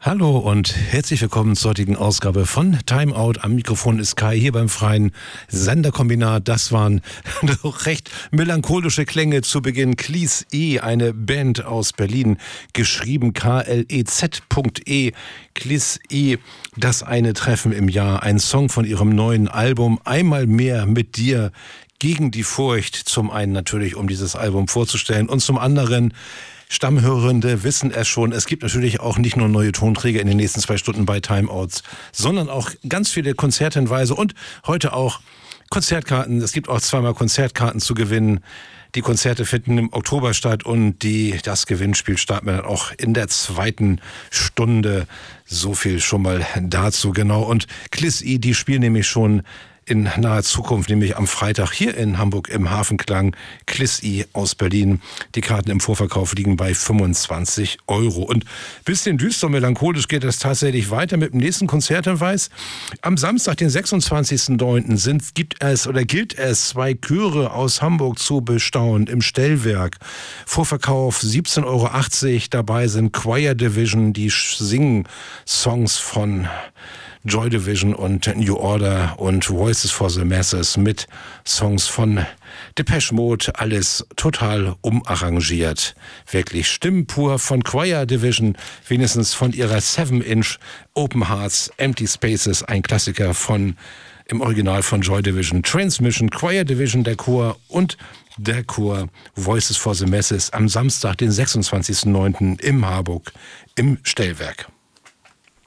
Hallo und herzlich willkommen zur heutigen Ausgabe von Time Out. Am Mikrofon ist Kai hier beim freien Senderkombinat. Das waren doch recht melancholische Klänge zu Beginn. Klez E, eine Band aus Berlin, geschrieben Klez.E. Klez E, das eine Treffen im Jahr. Ein Song von ihrem neuen Album Einmal mehr mit dir gegen die Furcht. Zum einen natürlich, um dieses Album vorzustellen und zum anderen Stammhörende wissen es schon, es gibt natürlich auch nicht nur neue Tonträger in den nächsten 2 Stunden bei Timeouts, sondern auch ganz viele Konzerthinweise und heute auch Konzertkarten. Es gibt auch zweimal Konzertkarten zu gewinnen. Die Konzerte finden im Oktober statt und das Gewinnspiel starten wir dann auch in der 2. Stunde. So viel schon mal dazu, genau. Und Klez E, die spielen nämlich schon in naher Zukunft, nämlich am Freitag hier in Hamburg im Hafenklang. Klez E aus Berlin. Die Karten im Vorverkauf liegen bei 25 €. Und bisschen düster und melancholisch geht es tatsächlich weiter mit dem nächsten Konzerthinweis. Am Samstag, den 26.09. gilt es, 2 Chöre aus Hamburg zu bestaunen im Stellwerk. Vorverkauf 17,80 €. Dabei sind Choir Division, die singen Songs von Joy Division und New Order und Voices for the Masses mit Songs von Depeche Mode, alles total umarrangiert. Wirklich stimmpur von Choir Division, wenigstens von ihrer 7-Inch Open Hearts, Empty Spaces, ein Klassiker im Original von Joy Division. Transmission, Choir Division, der Chor und der Chor Voices for the Masses am Samstag, den 26.09. im Harburg im Stellwerk.